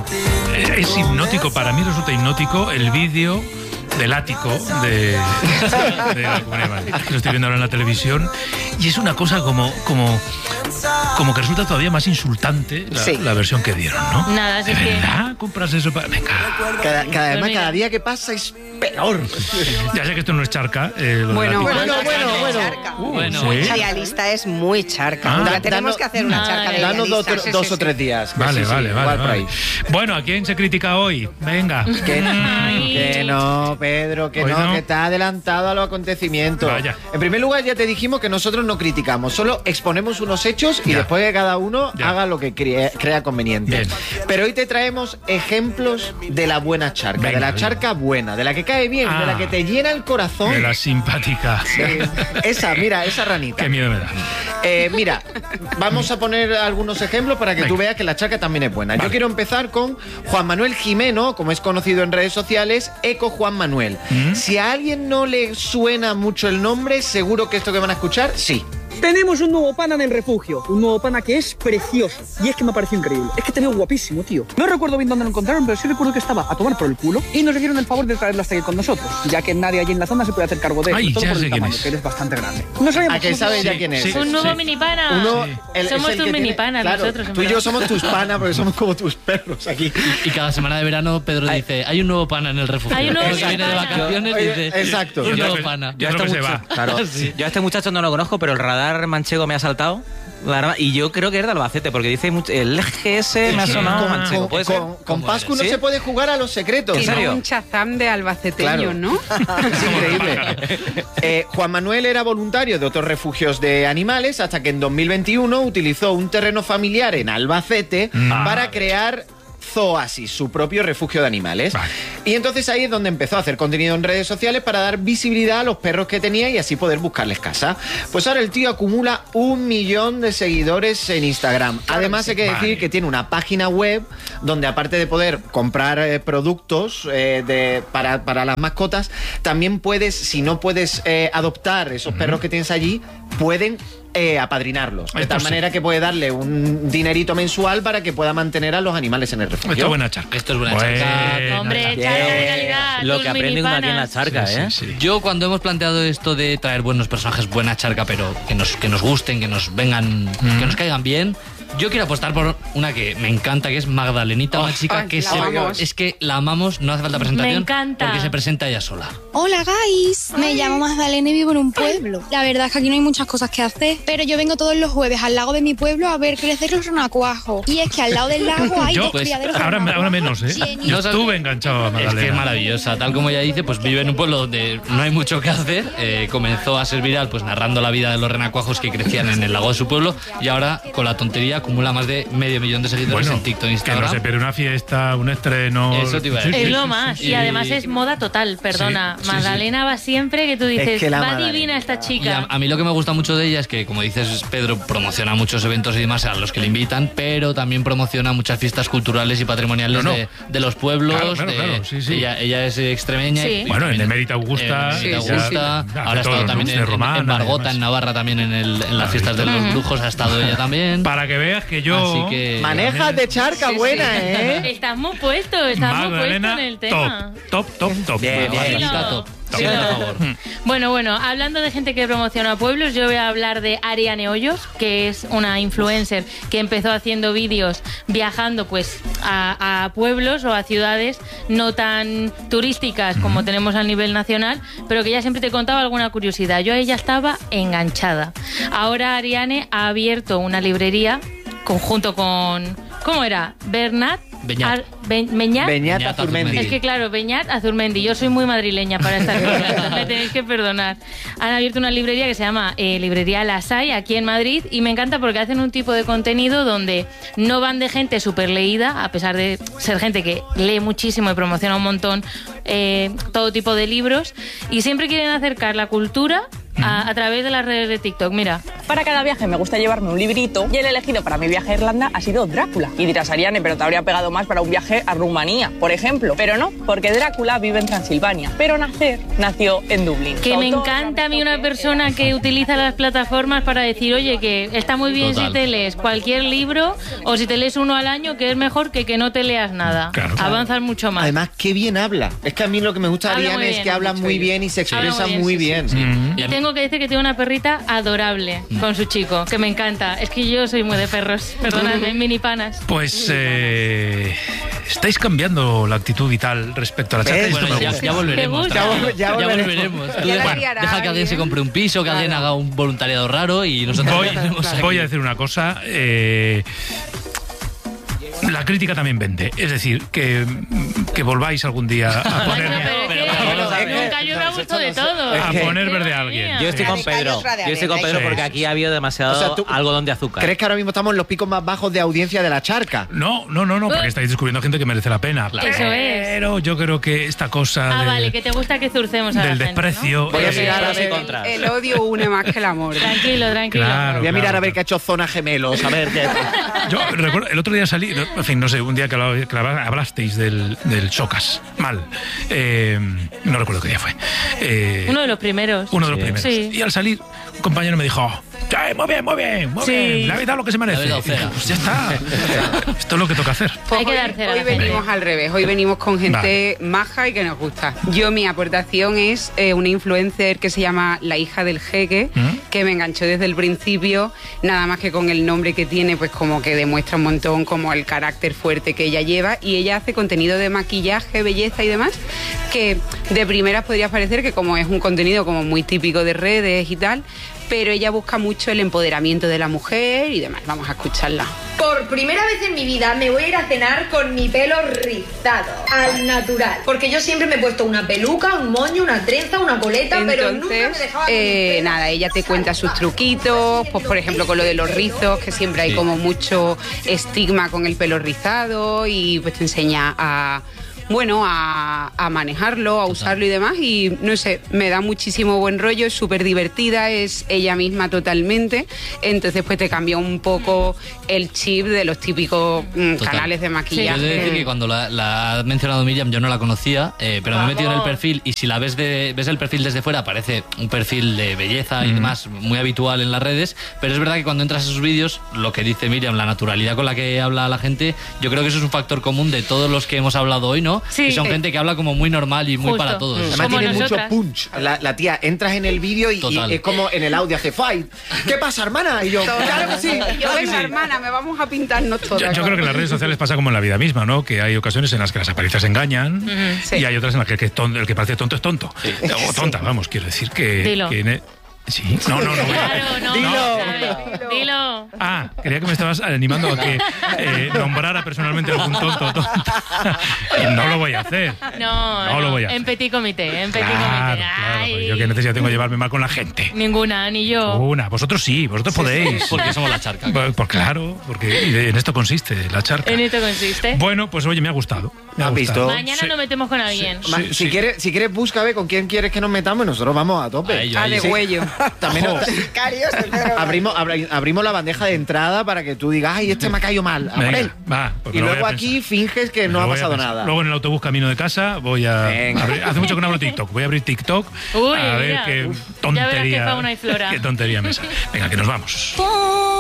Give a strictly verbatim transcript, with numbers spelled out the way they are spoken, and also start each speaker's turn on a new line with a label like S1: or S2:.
S1: Es hipnótico, para mí resulta hipnótico el vídeo del ático de, de la Comunidad de Madrid. Lo estoy viendo ahora en la televisión y es una cosa como, como, como que resulta todavía más insultante la, sí. la versión que dieron, ¿no?
S2: Nada,
S1: ¿De verdad que... compras eso para...? Venga.
S3: Cada, cada, además, cada día que pasa es peor.
S1: Ya sé que esto no es charca. Eh,
S4: bueno,
S3: bueno,
S4: bueno,
S3: bueno, bueno.
S4: Charca.
S1: Uh,
S4: bueno.
S1: ¿sí?
S4: Realista es muy charca.
S1: Ah.
S4: Da, tenemos
S3: Danos,
S4: que hacer una charca de
S3: danos dos,
S4: realista.
S3: dos
S4: sí,
S3: o
S4: sí,
S3: tres
S4: sí.
S3: días.
S1: Vale,
S3: sí,
S1: vale,
S3: sí,
S1: vale,
S3: por
S1: vale.
S3: ahí.
S1: Bueno, ¿a quién se critica hoy? Venga.
S3: Que, que no, Pedro, que
S1: Hoy
S3: no,
S1: no.
S3: que está adelantado a los acontecimientos.
S1: Vaya.
S3: En primer lugar, ya te dijimos que nosotros no criticamos, solo exponemos unos hechos y
S1: Ya.
S3: después que cada uno
S1: Ya.
S3: haga lo que crea, crea conveniente.
S1: Bien.
S3: Pero hoy te traemos ejemplos de la buena charca,
S1: Venga,
S3: de la
S1: venga.
S3: charca buena, de la que cae bien,
S1: Ah.
S3: de la que te llena el corazón.
S1: De la simpática.
S3: Eh, esa, mira, esa ranita.
S1: Qué miedo me da.
S3: Eh, mira, vamos a poner algunos ejemplos para que
S1: Venga.
S3: tú veas que la charca también es buena.
S1: Vale.
S3: Yo quiero empezar con Juan Manuel Jimeno, como es conocido en redes sociales, Eco Juan Manuel.
S1: ¿Mm?
S3: Si a alguien no le suena mucho el nombre, seguro que esto que van a escuchar, sí.
S5: Tenemos un nuevo pana en el refugio, un nuevo pana que es precioso. Y es que me pareció increíble. Es que te veo guapísimo, tío. No recuerdo bien dónde lo encontraron, pero sí recuerdo que estaba a tomar por el culo y nos hicieron el favor de traerlo hasta aquí con nosotros, ya que nadie allí en la zona se puede hacer cargo de él,
S1: Ay,
S5: todo
S1: ya
S5: por
S1: sé
S5: el
S1: quién
S5: tamaño,
S1: es.
S5: que eres bastante grande. No sabíamos
S3: ¿A que
S5: cómo-
S3: sabes ya
S1: Sí,
S3: quién es?
S1: sí.
S2: Un nuevo
S1: Sí.
S2: mini pana.
S3: Uno,
S1: Sí.
S3: el-
S2: Somos
S3: es el
S2: tus
S3: que
S2: mini
S3: tiene-
S2: panas
S3: claro,
S2: nosotros, en
S3: tú y yo
S2: verdad.
S3: somos tus panas porque somos como tus perros aquí.
S6: Y cada semana de verano Pedro dice, hay un nuevo pana en el refugio.
S2: Hay un nuevo
S6: Porque viene de
S2: pana.
S6: vacaciones y
S3: Oye,
S6: dice,
S3: exacto.
S6: un
S1: Yo
S6: nuevo
S1: creo-
S6: pana.
S1: yo creo que se va.
S7: Claro,
S6: Sí.
S7: yo a este muchacho no lo conozco, pero el radar manchego me ha saltado. La verdad, y yo creo que es de Albacete, porque dice mucho- el G S me ha
S1: Sí,
S7: sonado
S1: con-
S7: manchego.
S3: Con,
S7: ¿Puede ser?
S3: con, con
S6: ¿Cómo
S3: Pascu
S6: eres?
S3: no
S7: ¿Sí?
S3: se puede jugar a los secretos.
S7: ¿En
S4: Tiene
S7: serio?
S4: un chazam de albaceteño,
S3: Claro.
S4: ¿no?
S3: Es increíble. Eh, Juan Manuel era voluntario de otros refugios de animales hasta que en dos mil veintiuno utilizó un terreno familiar en Albacete
S1: Ah.
S3: para crear Zooasis, su propio refugio de animales.
S1: Vale.
S3: Y entonces ahí es donde empezó a hacer contenido en redes sociales para dar visibilidad a los perros que tenía y así poder buscarles casa. Pues ahora el tío acumula un millón de seguidores en Instagram. Además hay que decir
S1: Vale.
S3: que tiene una página web donde aparte de poder comprar eh, productos eh, de, para, para las mascotas, también puedes, si no puedes eh, adoptar esos perros que tienes allí, pueden eh, apadrinarlos. De
S1: Esto
S3: tal
S1: sí.
S3: manera que puede darle un dinerito mensual para que pueda mantener a los animales en el refugio.
S1: Esto es buena charca.
S6: Esto es buena
S1: Buena
S6: charca.
S2: Hombre,
S3: Bien.
S2: charca de calidad.
S7: Lo
S2: tus
S7: que aprende uno aquí en la
S2: minipanas.
S7: charca,
S1: Sí,
S7: ¿eh?
S1: sí, sí.
S6: Yo cuando hemos planteado esto de traer buenos personajes, buena charca, pero que nos, que nos gusten, que nos vengan, que nos caigan bien, yo quiero apostar por una que me encanta, que es Magdalenita, una chica
S4: ay,
S6: que
S4: la
S6: se,
S4: amamos.
S6: es que la amamos, no hace falta presentación,
S2: Me encanta.
S6: porque se presenta ella sola.
S8: Hola guys, me llamo Magdalena y vivo en un pueblo. La verdad es que aquí no hay muchas cosas que hacer, pero yo vengo todos los jueves al lago de mi pueblo a ver crecer los renacuajos. Y es que al lado del lago hay
S1: Yo,
S8: dos
S1: pues,
S8: criaderos de
S1: ahora,
S8: renacuajos
S1: ahora menos, ¿eh?
S8: llenos.
S1: Yo
S6: No sabes-
S1: estuve enganchado a
S6: Es
S1: Magdalena.
S6: que es maravillosa, tal como ella dice, pues vive en un pueblo donde no hay mucho que hacer, eh, comenzó a ser viral pues narrando la vida de los renacuajos que crecían en el lago de su pueblo y ahora con la tontería acumula más de medio millón de seguidores
S1: Bueno,
S6: en TikTok e
S1: que
S6: Instagram.
S1: no se pierde una fiesta, un estreno.
S6: Eso te iba a
S1: Sí,
S6: decir.
S1: sí,
S2: Es lo
S1: sí,
S2: más.
S1: sí,
S2: Y
S1: sí.
S2: además es moda total, perdona.
S1: Sí, sí,
S2: Magdalena va siempre que tú dices,
S3: que la
S2: va
S3: Magdalena.
S2: divina esta
S6: Y a,
S2: chica.
S6: a mí lo que me gusta mucho de ella es que, como dices, Pedro promociona muchos eventos y demás a los que le invitan, pero también promociona muchas fiestas culturales y patrimoniales
S1: No, no.
S6: De, de los pueblos.
S1: Claro, claro,
S6: de-
S1: claro, sí, sí.
S6: Ella, ella es extremeña.
S2: Sí.
S6: y- y
S1: Bueno, en
S6: también-
S1: Emérita Augusta.
S6: en Emérita
S4: sí,
S6: Augusta.
S4: sí,
S1: sí.
S6: Ahora ha
S1: Hace todo,
S6: estado
S1: ¿no?
S6: también
S1: De
S6: en, en-
S1: romana,
S6: en Bargota,
S1: además.
S6: en Navarra, también en, el- en las
S1: Ah,
S6: fiestas de los
S2: Ujú.
S6: brujos ha estado ella también.
S1: Para que veas que yo.
S6: Así que...
S3: Manejas de charca
S4: Sí,
S3: buena,
S4: sí.
S3: ¿eh?
S2: Estás muy puesto, estás muy puesto
S1: Magdalena,
S2: en el tema.
S1: top, top, top, top.
S7: Bien, bien.
S6: Magdalena,
S2: Sí,
S6: top.
S2: no.
S6: Sí,
S2: Sí,
S6: por
S2: no.
S6: favor.
S2: Bueno, bueno, hablando de gente que promociona pueblos, yo voy a hablar de Ariane Hoyos, que es una influencer que empezó haciendo vídeos viajando pues a, a pueblos o a ciudades no tan turísticas como tenemos a nivel nacional, pero que ella siempre te contaba alguna curiosidad. Yo a ella estaba enganchada. Ahora Ariane ha abierto una librería conjunto con... ¿Cómo era? Bernat...
S6: Beñat.
S2: Ar- Be- Beñat.
S3: Beñat
S6: Beñat
S3: Azurmendi.
S6: Azurmendi.
S2: Es que claro, Beñat Azurmendi, yo soy muy madrileña para estas cosas, me tenéis que perdonar. Han abierto una librería que se llama eh, Librería Las Hay, aquí en Madrid, y me encanta porque hacen un tipo de contenido donde no van de gente súper leída, a pesar de ser gente que lee muchísimo y promociona un montón eh, todo tipo de libros, y siempre quieren acercar la cultura a, a través de las redes de TikTok. Mira,
S9: Para cada viaje me gusta llevarme un librito y el elegido para mi viaje a Irlanda ha sido Drácula. Y dirás, Ariane, pero te habría pegado más para un viaje a Rumanía, por ejemplo. Pero no, porque Drácula vive en Transilvania, pero nacer nació en Dublín.
S2: Que me encanta a mí una persona que utiliza las plataformas para decir, oye, que está muy bien Total. si te lees cualquier libro o si te lees uno al año, que es mejor que que no te leas nada. Claro. Avanzas mucho más.
S3: Además, qué bien habla. Es que a mí lo que me gusta de Ariane es que habla muy bien y se expresa muy bien. Muy bien.
S2: Sí, sí. Y tengo que decir que tiene una perrita adorable mm. con su chico, que me encanta. Es que yo soy muy de perros, perdonadme, mini panas.
S1: Pues eh, estáis cambiando la actitud vital respecto a la charla.
S6: Bueno, ya, ya volveremos.
S3: Ya, vol ya,
S6: ya
S3: volveremos.
S6: volveremos. Tú deja, deja que alguien se compre un piso, que claro. alguien haga un voluntariado raro y nosotros
S1: voy, voy a decir una cosa. Eh, La crítica también vende, es decir, que, que volváis algún día a poner...
S2: Pero, pero, pero, pero, nunca yo me ha gustado de todo.
S1: A poner verde a alguien.
S7: Yo estoy con Pedro, yo estoy con Pedro porque aquí ha habido demasiado o sea, ¿tú algodón de azúcar.
S3: ¿Crees que ahora mismo estamos en los picos más bajos de audiencia de la charca?
S1: No, no, no, no, porque estáis descubriendo gente que merece la pena.
S2: Claro. Eso es.
S1: Pero yo creo que esta cosa
S2: Ah,
S1: de,
S2: vale, que te gusta que zurcemos a
S1: del
S2: la
S1: desprecio...
S4: Voy a mirar
S7: a ver,
S4: el, el odio une más que el amor.
S2: Tranquilo, tranquilo.
S1: Claro,
S3: Voy a mirar
S1: claro,
S3: a ver qué ha hecho Zona Gemelos, a ver qué...
S1: Yo recuerdo, el otro día salí, en fin, no sé, un día que hablasteis del, del Chocas, mal. Eh, no recuerdo qué día fue. Eh,
S2: uno de los primeros.
S1: Uno de los
S2: sí.
S1: primeros.
S2: Sí.
S1: Y al salir, un compañero me dijo, sí, muy bien, muy bien, muy sí. bien, le habéis dado lo que se merece. Y dije, pues ya está. Esto es lo que toca hacer.
S2: Pues Hay que
S4: hoy,
S2: darse
S4: hoy venimos al revés, hoy venimos con gente vale. maja y que nos gusta. Yo, mi aportación es eh, una influencer que se llama La Hija del Jeque, ¿Mm? que me enganchó desde el principio, nada más que con el nombre que tiene, pues como que demuestra un montón como el carácter fuerte que ella lleva, y ella hace contenido de maquillaje, belleza y demás, que de primeras podría parecer que como es un contenido como muy típico de redes y tal, pero ella busca mucho el empoderamiento de la mujer y demás. Vamos a escucharla.
S10: Por primera vez en mi vida me voy a ir a cenar con mi pelo rizado, al natural. Porque yo siempre me he puesto una peluca, un moño, una trenza, una coleta,
S4: Entonces,
S10: pero nunca me dejaba
S4: eh, nada, ella te cuenta sus truquitos, pues por ejemplo con lo de los rizos, que siempre hay sí. como mucho estigma con el pelo rizado, y pues te enseña a... bueno, a, a manejarlo, a usarlo y demás, y no sé, me da muchísimo buen rollo, es súper divertida, es ella misma totalmente, entonces pues te cambia un poco el chip de los típicos mm, canales de maquillaje.
S6: Sí. Yo he de decir que cuando la, la ha mencionado Miriam yo no la conocía, eh, pero me he metido en el perfil, y si la ves de, ves el perfil desde fuera, parece un perfil de belleza y mm. demás muy habitual en las redes, pero es verdad que cuando entras a sus vídeos, lo que dice Miriam, la naturalidad con la que habla la gente, yo creo que eso es un factor común de todos los que hemos hablado hoy, ¿no? Sí. Y son gente que habla como muy normal y muy Justo. para todos.
S3: Además como tiene nosotras. mucho punch. La, la tía, entras en el vídeo y, y es como en el audio hace fight. ¿Qué pasa, hermana? Y yo, claro que sí.
S4: Yo,
S3: claro
S4: venga,
S3: sí.
S4: hermana, me vamos a pintarnos todas.
S1: Yo, yo creo que en las redes sociales pasa como en la vida misma, ¿no? Que hay ocasiones en las que las apariencias engañan uh-huh. sí. y hay otras en las que el que, tonto, el que parece tonto es tonto. Sí. O tonta, vamos, quiero decir que...
S2: Dilo.
S1: que en, Sí, no, no, no.
S2: Claro, no.
S3: Dilo.
S2: No, Dilo.
S1: Ah, creía que me estabas animando a que eh, nombrara personalmente algún tonto o tonta. Y no lo voy a hacer.
S2: No,
S1: no, no lo voy a hacer.
S2: En petit comité, en petit
S1: claro,
S2: comité.
S1: Claro, pues yo qué necesidad tengo de llevarme mal con la gente.
S2: Ninguna, ni yo.
S1: Una, vosotros sí, vosotros sí, podéis.
S6: Porque somos la charca.
S1: Pues, pues claro, porque y de, en esto consiste la charca.
S2: En esto consiste.
S1: Bueno, pues oye, me ha gustado. Me ha
S3: ¿Has
S1: gustado.
S3: visto?
S2: Mañana
S1: sí.
S2: nos metemos con alguien.
S3: Sí, sí, si, sí. Quieres, si quieres, búscame con quién quieres que nos metamos y nosotros vamos a tope.
S6: A ello, a
S4: ah, de
S6: ello.
S4: huello.
S3: También
S1: Oh.
S3: abrimos, abri, abrimos la bandeja de entrada para que tú digas, ay, este me ha caído mal. A por él.
S1: Va, pues
S3: y luego aquí finges que no ha pasado nada.
S1: Luego en el autobús camino de casa voy a... Abrir, hace mucho que no abro TikTok. Voy a abrir TikTok
S2: Uy,
S1: a ver
S2: mira.
S1: qué
S2: Uf.
S1: tontería...
S2: Ya verás qué fauna y flora.
S1: Qué tontería me sale. Venga, que nos vamos.